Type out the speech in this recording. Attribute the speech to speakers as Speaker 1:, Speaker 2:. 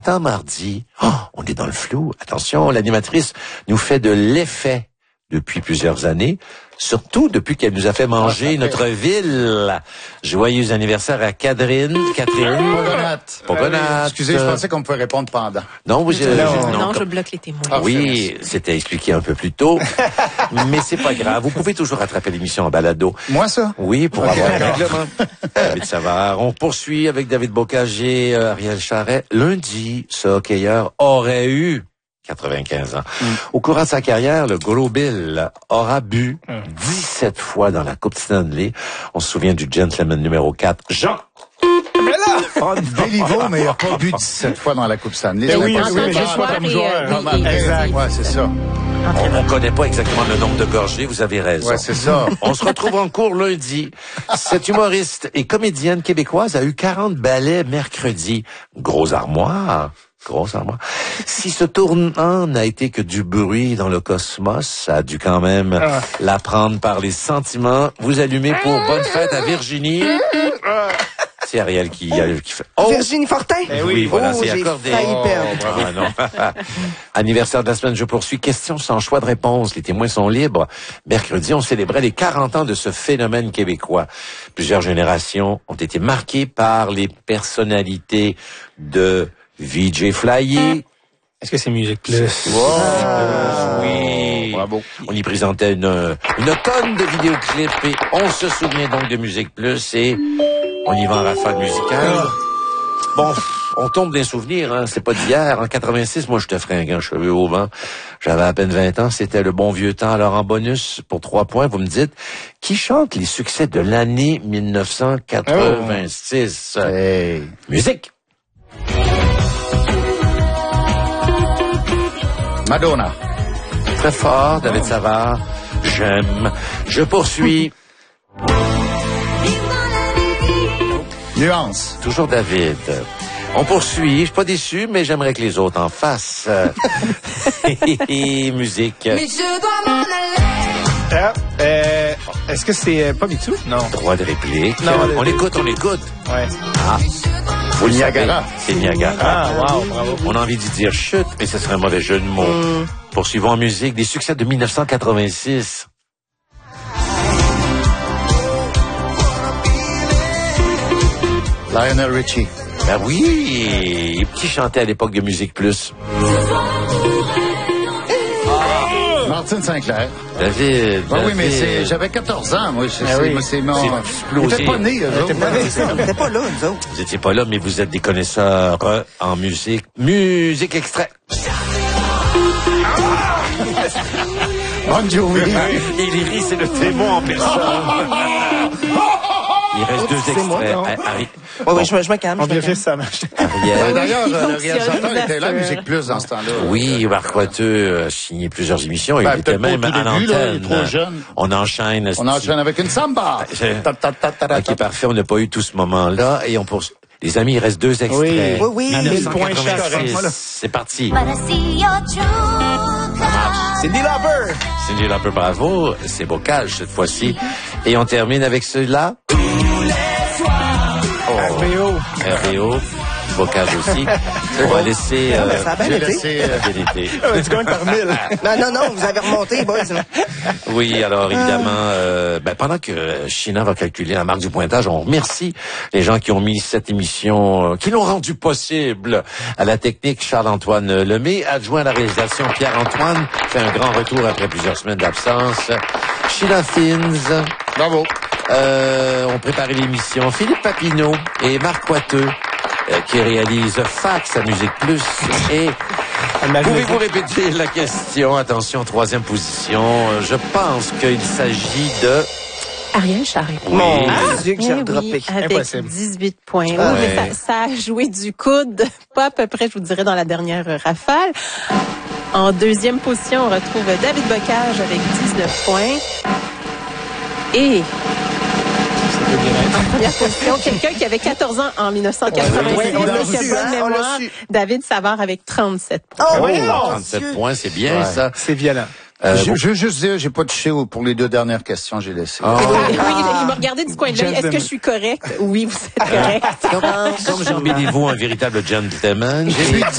Speaker 1: Tant mardi, on est dans le flou. Attention, l'animatrice nous fait de l'effet depuis plusieurs années, surtout depuis qu'elle nous a fait manger notre ville. Joyeux anniversaire à Catherine. Pogonat.
Speaker 2: Excusez, je pensais qu'on pouvait répondre pendant.
Speaker 1: Non,
Speaker 3: non, je bloque les témoins.
Speaker 1: Oui, c'était expliqué un peu plus tôt, mais c'est pas grave. Vous pouvez toujours rattraper l'émission en balado.
Speaker 2: Moi, ça?
Speaker 1: Oui, pour avoir un règlement. David Savard. On poursuit avec David Bocage, Ariel Charret. Lundi, ce hockeyeur aurait eu 95 ans. Au courant de sa carrière, le gros Bill aura bu 17 fois dans la Coupe Stanley. On se souvient du gentleman numéro 4, Jean.
Speaker 2: Mais là! Béliveau, mais il n'a pas bu 17 fois dans la Coupe Stanley.
Speaker 3: Oui,
Speaker 2: mais
Speaker 3: juste
Speaker 2: comme joueur.
Speaker 3: Exact.
Speaker 2: Ouais, c'est ça.
Speaker 1: On connaît pas exactement le nombre de gorgées, vous avez raison.
Speaker 2: Ouais, c'est ça.
Speaker 1: On se retrouve en cours lundi. Cette humoriste et comédienne québécoise a eu 40 ballets mercredi. Grosse armoire. Si ce tournant n'a été que du bruit dans le cosmos, ça a dû quand même la prendre par les sentiments. Vous allumez pour Bonne fête à Virginie. C'est Ariel qui fait...
Speaker 4: Virginie Fortin?
Speaker 1: Oui, voilà, c'est
Speaker 4: j'ai
Speaker 1: accordé.
Speaker 4: failli perdre.
Speaker 1: Non. Anniversaire de la semaine, je poursuis. Question sans choix de réponse. Les témoins sont libres. Mercredi, on célébrait les 40 ans de ce phénomène québécois. Plusieurs générations ont été marquées par les personnalités de VJ Flyer.
Speaker 5: Est-ce que c'est Musique Plus?
Speaker 1: Oui.
Speaker 2: Bravo.
Speaker 1: On y présentait une tonne de vidéoclips et on se souvient donc de Musique Plus et on y va en rafale musicale. Bon, on tombe des souvenirs, hein. C'est pas d'hier. En 86, moi, j'étais fringant, cheveux au vent. J'avais à peine 20 ans. C'était le bon vieux temps. Alors, en bonus, pour 3 points, vous me dites, qui chante les succès de l'année 1986?
Speaker 2: Hey.
Speaker 1: Musique!
Speaker 2: Madonna.
Speaker 1: Très fort, David Savard. J'aime. Je poursuis.
Speaker 2: Nuance.
Speaker 1: Toujours David. On poursuit. Je suis pas déçu, mais j'aimerais que les autres en fassent. Musique.
Speaker 6: Mais je dois m'en aller.
Speaker 5: Est-ce que c'est pas Mitsou? Non.
Speaker 1: Droit de réplique.
Speaker 5: Non,
Speaker 1: on l'écoute.
Speaker 5: Ouais.
Speaker 1: Ah. Vous le
Speaker 2: Niagara.
Speaker 1: savez, c'est Niagara.
Speaker 5: Ah, wow, bravo.
Speaker 1: On a envie de dire chute, mais ce serait un mauvais jeu de mots. Poursuivons en musique des succès de 1986.
Speaker 2: Lionel Richie.
Speaker 1: Ben oui, qui chantait à l'époque de Musique Plus?
Speaker 2: Martin Sinclair.
Speaker 1: David.
Speaker 2: Oui, mais j'avais 14 ans, moi. C'est mon...
Speaker 1: explosé.
Speaker 2: J'étais pas né, eux autres.
Speaker 4: On n'était pas là, nous autres.
Speaker 1: Vous étiez pas là, mais vous êtes des connaisseurs en musique. Musique extrait.
Speaker 2: Bon Jovi.
Speaker 1: Illyrie, c'est le témoin en personne. Il reste 2 extraits. Harry.
Speaker 4: Oui, je me calme.
Speaker 5: On vérifie ça marche.
Speaker 1: Ariel.
Speaker 2: D'ailleurs,
Speaker 3: il
Speaker 2: le
Speaker 3: fonctionne,
Speaker 2: réalisateur était là,
Speaker 3: parce que-
Speaker 2: Musique Plus, dans ce temps-là.
Speaker 1: Oui, Marc Coiteux a signé plusieurs émissions. Il était
Speaker 2: peut-être pas au
Speaker 1: même
Speaker 2: tout
Speaker 1: à
Speaker 2: début, là, il est
Speaker 1: l'antenne.
Speaker 2: trop jeune.
Speaker 1: On enchaîne.
Speaker 2: On enchaîne avec une samba.
Speaker 1: Ok, parfait. On n'a pas eu tout ce moment-là. Et on poursuit. Les amis, il reste 2 extraits.
Speaker 4: Oui.
Speaker 1: 1986. C'est parti.
Speaker 5: Cindy Lauper.
Speaker 1: Cindy Lauper, bravo. C'est Bocage cette fois-ci. Et on termine avec celui-là.
Speaker 5: RBO.
Speaker 1: RBO. Bocage aussi. On va laisser...
Speaker 4: Ça a bien été.
Speaker 5: Tu gagnes par 1000.
Speaker 4: Non, vous avez remonté, boys.
Speaker 1: Oui, alors évidemment, pendant que China va calculer la marque du pointage, on remercie les gens qui ont mis cette émission, qui l'ont rendu possible. À la technique, Charles-Antoine Lemay, adjoint à la réalisation, Pierre-Antoine, fait un grand retour après plusieurs semaines d'absence. Sheila Fins.
Speaker 2: Bravo.
Speaker 1: On préparait l'émission. Philippe Papineau et Marc Coiteux, qui réalise Fax à Musique Plus. Et pouvez-vous répéter la question? Attention, 3e position. Je pense qu'il s'agit de...
Speaker 3: Ariel Charret.
Speaker 4: Mon
Speaker 1: Oui.
Speaker 4: Dieu, que j'ai redroppé.
Speaker 3: Oui, avec
Speaker 5: Impossible.
Speaker 3: 18 points. Oui,
Speaker 1: Ouais.
Speaker 3: mais ça a joué du coude, pas à peu près, je vous dirais, dans la dernière rafale. En 2e position, on retrouve David Bocage avec 19 points. Et en première position, quelqu'un qui avait 14 ans en 1986.
Speaker 4: Oui, on l'a
Speaker 3: donc,
Speaker 4: su,
Speaker 3: bonne
Speaker 4: hein, on l'a
Speaker 3: mémoire.
Speaker 4: su.
Speaker 3: David Savard avec 37 points.
Speaker 4: Oh, oui,
Speaker 1: 37 points, c'est bien ça.
Speaker 5: C'est violent.
Speaker 2: Je veux juste dire, j'ai pas touché pour les 2 dernières questions, j'ai laissé.
Speaker 1: Oh.
Speaker 3: Oui, il m'a regardé du coin de l'œil. Est-ce que je suis correcte? Oui, vous êtes correct.
Speaker 1: Comme Jean Béliveau, un véritable gentleman.
Speaker 2: J'ai vu